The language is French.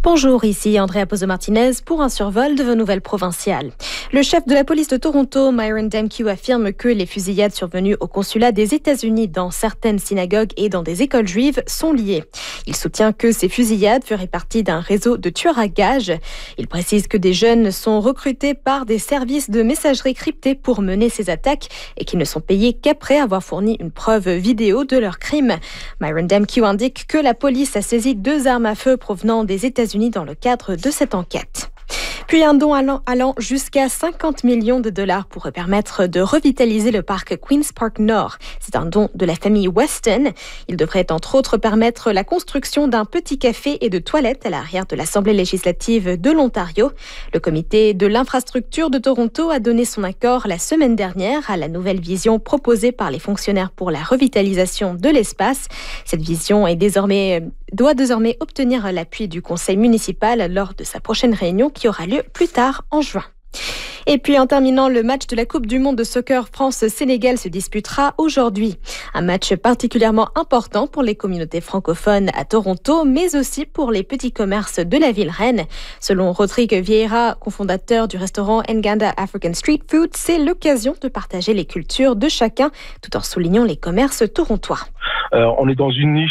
Bonjour, ici Andrea Pozo-Martinez pour un survol de vos nouvelles provinciales. Le chef de la police de Toronto, Myron Demkiw, affirme que les fusillades survenues au consulat des États-Unis dans certaines synagogues et dans des écoles juives sont liées. Il soutient que ces fusillades feraient partie d'un réseau de tueurs à gages. Il précise que des jeunes sont recrutés par des services de messagerie cryptés pour mener ces attaques et qu'ils ne sont payés qu'après avoir fourni une preuve vidéo de leur crime. Myron Demkiw indique que la police a saisi 2 armes à feu provenant des États-Unis dans le cadre de cette enquête. Puis un don allant jusqu'à 50 millions de dollars pour permettre de revitaliser le parc Queen's Park Nord. C'est un don de la famille Weston. Il devrait entre autres permettre la construction d'un petit café et de toilettes à l'arrière de l'Assemblée législative de l'Ontario. Le comité de l'infrastructure de Toronto a donné son accord la semaine dernière à la nouvelle vision proposée par les fonctionnaires pour la revitalisation de l'espace. Cette vision doit désormais obtenir l'appui du conseil municipal lors de sa prochaine réunion qui aura lieu plus tard en juin. Et puis en terminant, le match de la Coupe du Monde de soccer France-Sénégal se disputera aujourd'hui. Un match particulièrement important pour les communautés francophones à Toronto, mais aussi pour les petits commerces de la ville reine. Selon Rodrigue Vieira, cofondateur du restaurant Nganda African Street Food, c'est l'occasion de partager les cultures de chacun tout en soulignant les commerces torontois. On est dans une niche